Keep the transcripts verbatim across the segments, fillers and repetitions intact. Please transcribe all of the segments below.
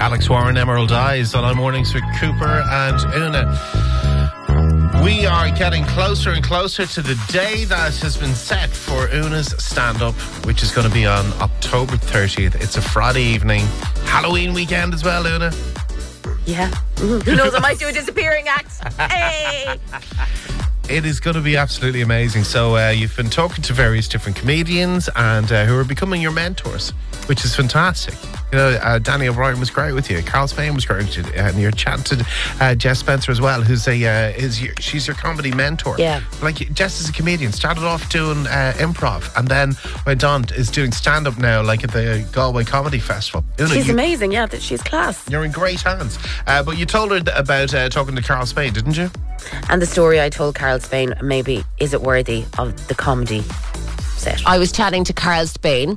Alex Warren, Emerald Eyes on our mornings with Cooper and Una. We are getting closer and closer to the day that has been set for Una's stand-up, which is going to be on October thirtieth. It's a Friday evening, Halloween weekend as well, Una. Yeah. Who knows, I might do a disappearing act. Hey! It is going to be absolutely amazing. So uh, you've been talking to various different comedians and uh, who are becoming your mentors, which is fantastic. You know, uh, Danny O'Brien was great with you. Carl Spain was great with you. And you're chatting to uh, Jess Spencer as well, who's a uh, is your, she's your comedy mentor. Yeah. Like, Jess is a comedian. Started off doing uh, improv and then went on, is doing stand-up now, like at the Galway Comedy Festival. Una, She's you, amazing, yeah. She's class. You're in great hands. Uh, but you told her about uh, talking to Carl Spain, didn't you? And the story I told Carl Spain, maybe, is it worthy of the comedy set? I was chatting to Carl Spain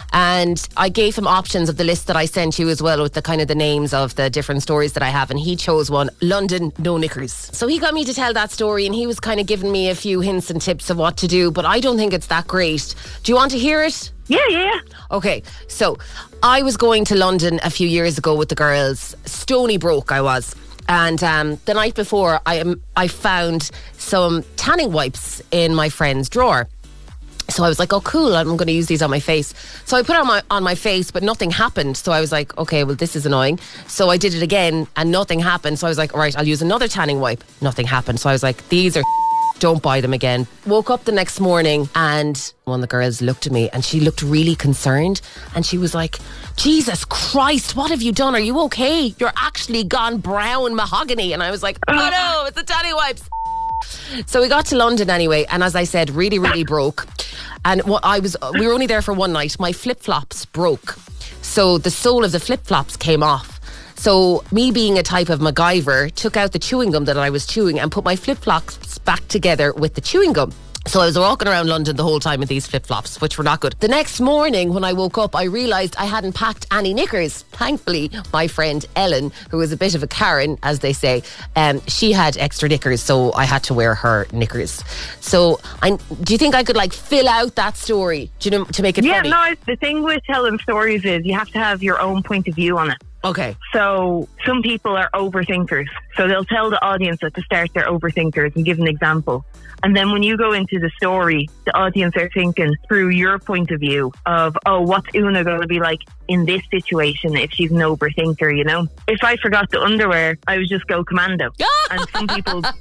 and I gave him options of the list that I sent you as well, with the kind of the names of the different stories that I have, and he chose one, London No Knickers. So he got me to tell that story and he was kind of giving me a few hints and tips of what to do, but I don't think it's that great. Do you want to hear it? Yeah, yeah. Okay, so I was going to London a few years ago with the girls. Stony broke I was. And um, the night before, I um, I found some tanning wipes in my friend's drawer. So I was like, oh, cool, I'm going to use these on my face. So I put it on my, on my face, but nothing happened. So I was like, okay, well, this is annoying. So I did it again and nothing happened. So I was like, all right, I'll use another tanning wipe. Nothing happened. So I was like, these are don't buy them again. Woke up the next morning and one of the girls looked at me and she looked really concerned and she was like, Jesus Christ, what have you done? Are you okay? You're actually gone brown mahogany. And I was like, oh no, it's the tanning wipes. So we got to London anyway, and as I said, really, really broke. And what I was, we were only there for one night. My flip-flops broke. So the sole of the flip-flops came off. So me being a type of MacGyver took out the chewing gum that I was chewing and put my flip-flops back together with the chewing gum. So I was walking around London the whole time with these flip-flops, which were not good. The next morning when I woke up, I realised I hadn't packed any knickers. Thankfully, my friend Ellen, who was a bit of a Karen, as they say, um, she had extra knickers, so I had to wear her knickers. So I, do you think I could like fill out that story, do you know, to make it yeah, funny? Yeah, no, the thing with telling stories is you have to have your own point of view on it. Okay. So some people are overthinkers. So they'll tell the audience at the start they're overthinkers and give an example. And then when you go into the story, the audience are thinking through your point of view of, oh, what's Una going to be like in this situation if she's an overthinker, you know? If I forgot the underwear, I would just go commando. And some people... You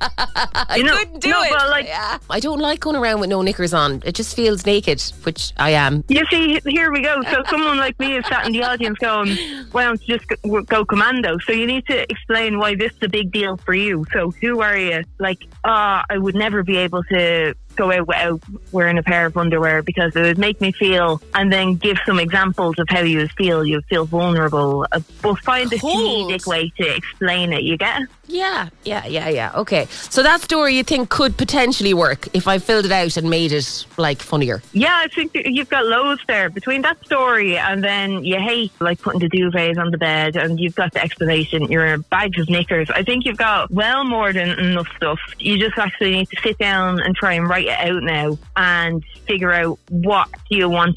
I know, couldn't do no, it. Well, like, yeah. I don't like going around with no knickers on. It just feels naked, which I am. You see, here we go. So someone like me is sat in the audience going, why don't you just go, go commando? So you need to explain why this is a big deal for you. So who are you? Like, ah, uh, I would never be able to go out without wearing a pair of underwear because it would make me feel, and then give some examples of how you would feel. You would feel vulnerable, uh, but find a comedic way to explain it, you get it? Yeah, yeah, yeah, yeah. Okay. So that story you think could potentially work if I filled it out and made it like funnier? Yeah, I think you've got loads there between that story and then you hate like putting the duvets on the bed, and you've got the explanation, your bags of knickers. I think you've got well more than enough stuff. You just actually need to sit down and try and write it out now and figure out what do you want